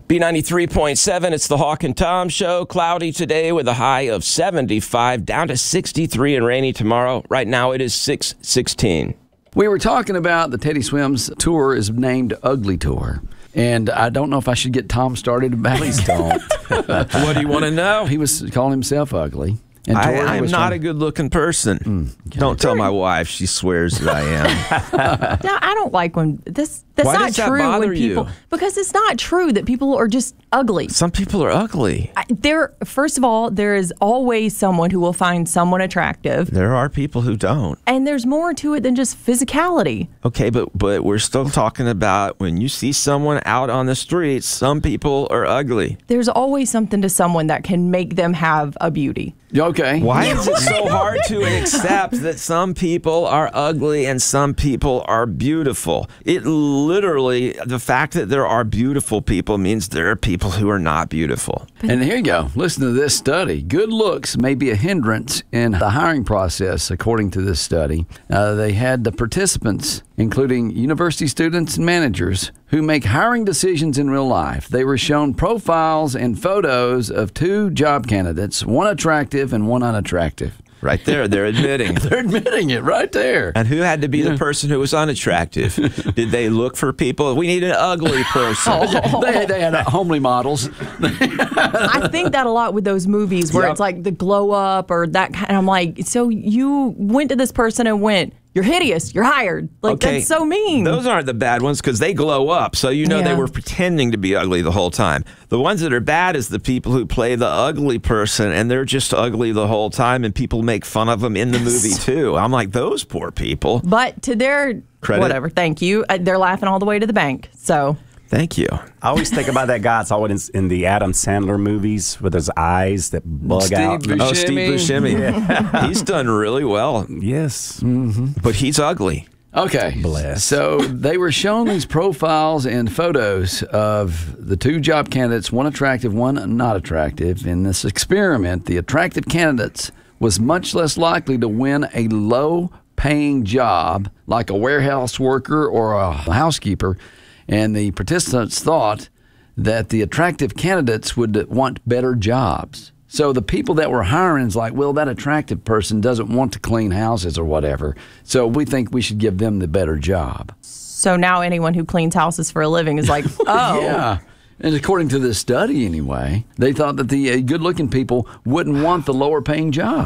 B93.7, it's the Hawk and Tom Show. Cloudy today with a high of 75, down to 63 and rainy tomorrow. Right now it is 6:16. We were talking about the Teddy Swims tour is named Ugly Tour. And I don't know if I should get Tom started about it. Please don't. What do you want to know? He was calling himself ugly. And I am not a good-looking person. Don't tell my wife. She swears that I am. No, I don't like when that's Why not does that true bother when people you? because it's not true that people are just ugly. Some people are ugly. First of all, there is always someone who will find someone attractive, There are people who don't. and there's more to it than just physicality. Okay, but we're still talking about when you see someone out on the streets, some people are ugly. There's always something to someone that can make them have a beauty. Okay. Why is it so hard to accept that some people are ugly and some people are beautiful? It literally, the fact that there are beautiful people means there are people who are not beautiful. And here you go. Listen to this study. Good looks may be a hindrance in the hiring process, according to this study. They had the participants, including university students and managers, who make hiring decisions in real life. They were shown profiles and photos of two job candidates, one attractive and one unattractive. Right there, they're admitting. They're admitting it right there. And who had to be the person who was unattractive? Did they look for people? We need an ugly person. They had homely models. I think that a lot with those movies where Yep. it's like the glow up or that kind. I'm like, so you went to this person and went, "You're hideous. You're hired." Like, that's so mean. Those aren't the bad ones because they glow up. So you know they Yeah. were pretending to be ugly the whole time. The ones that are bad is the people who play the ugly person and they're just ugly the whole time and people make fun of them in the movie too. I'm like, those poor people. But to their Credit. whatever, thank you. They're laughing all the way to the bank. So Thank you. I always think about that guy. It's always in the Adam Sandler movies with his eyes that bug Steve out. Buscemi. Oh, Steve Buscemi. He's done really well, Yes. but he's ugly. Okay. Bless. So they were shown these profiles and photos of the two job candidates, one attractive, one not attractive. In this experiment, the attractive candidates was much less likely to win a low-paying job like a warehouse worker or a housekeeper. And the participants thought that the attractive candidates would want better jobs. So the people that were hiring is like, well, that attractive person doesn't want to clean houses or whatever. So we think we should give them the better job. So now anyone who cleans houses for a living is like, oh. Yeah. And according to this study anyway, they thought that the good-looking people wouldn't want the lower-paying job.